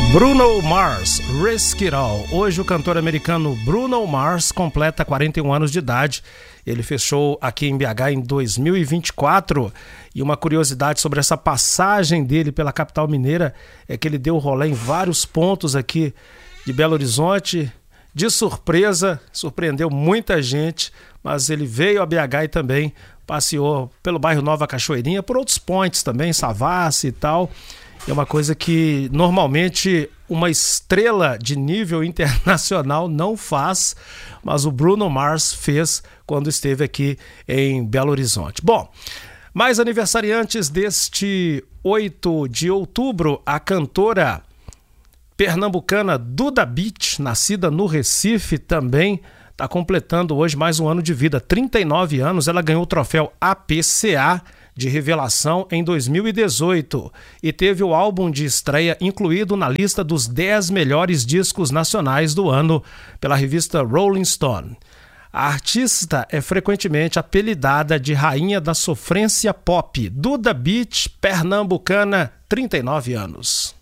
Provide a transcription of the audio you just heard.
Bruno Mars, Risk It All. Hoje o cantor americano Bruno Mars completa 41 anos de idade. Ele fechou aqui em BH em 2024. E uma curiosidade sobre essa passagem dele pela capital mineira é que ele deu rolê em vários pontos aqui de Belo Horizonte. De surpresa, surpreendeu muita gente, mas ele veio a BH e também passeou pelo bairro Nova Cachoeirinha, por outros pontos também, Savassi e tal. É uma coisa que normalmente uma estrela de nível internacional não faz, mas o Bruno Mars fez quando esteve aqui em Belo Horizonte. Bom, mais aniversariantes deste 8 de outubro, a cantora pernambucana Duda Beat, nascida no Recife, também está completando hoje mais um ano de vida, 39 anos. Ela ganhou o troféu APCA de revelação em 2018 e teve o álbum de estreia incluído na lista dos 10 melhores discos nacionais do ano pela revista Rolling Stone. A artista é frequentemente apelidada de rainha da sofrência pop. Duda Beat, pernambucana, 39 anos.